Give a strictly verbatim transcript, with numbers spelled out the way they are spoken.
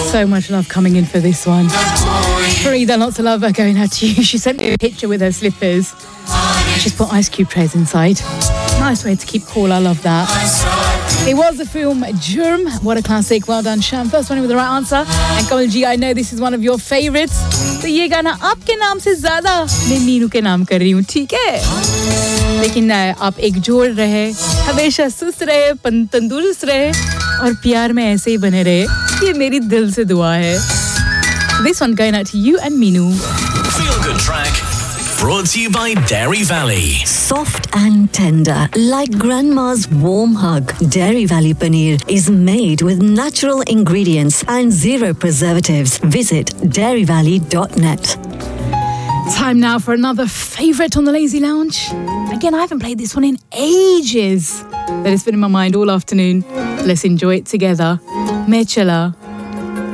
So much love coming in for this one. Farida, lots of love going out to you. She sent me a picture with her slippers. She's put ice cube trays inside. Nice way to keep cool. I love that. It was the film Jurm. What a classic. Well done, Sham. First one with the right answer. And Kamal ji, I know this is one of your favorites. So ये गाना आपके नाम से ज़्यादा मैं मीनू के नाम कर रही हूँ, ठीक है? लेकिन आप एकजुट रहे, हमेशा सुस्त रहे, तंदुरुस्त रहे और प्यार में ऐसे ही बने रहे. ये मेरी दिल से दुआ है. This one going out to you and Meenu. Feel Good Track. Brought to you by Dairy Valley. Soft and tender, like grandma's warm hug. Dairy Valley paneer is made with natural ingredients and zero preservatives. Visit dairy valley dot net. Time now for another favourite on the Lazy Lounge. Again, I haven't played this one in ages, but it's been in my mind all afternoon. Let's enjoy it together. Mechela.